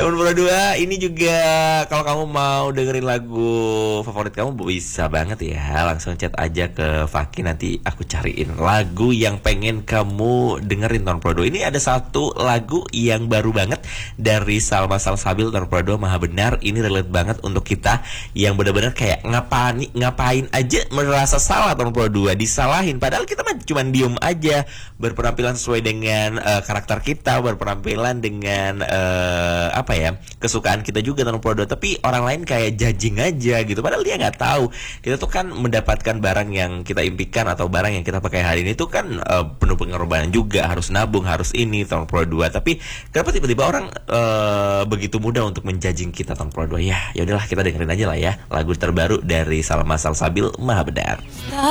Tahun Pro 2 ini juga kalau kamu mau dengerin lagu favorit kamu bisa banget ya. Langsung chat aja ke Faki, nanti aku cariin lagu yang pengen kamu dengerin Tahun Pro 2. Ini ada satu lagu yang baru banget dari Salma Salsabil Tahun Pro 2 Maha Benar. Ini relate banget untuk kita yang benar-benar kayak ngapain aja merasa salah Tahun Pro 2, disalahin. Padahal kita mah cuma diem aja, berpenampilan sesuai dengan karakter kita, berpenampilan dengan kesukaan kita juga Tahun Pro 2, tapi orang lain kayak judging aja gitu, padahal dia nggak tahu kita tuh kan mendapatkan barang yang kita impikan atau barang yang kita pakai hari ini tuh kan penuh pengorbanan juga, harus nabung, harus ini Tahun Pro 2. Tapi kenapa tiba-tiba orang begitu mudah untuk menjudging kita Tahun Pro 2? Ya udahlah, kita dengerin aja lah ya lagu terbaru dari Salma Salsabil Maha Benar.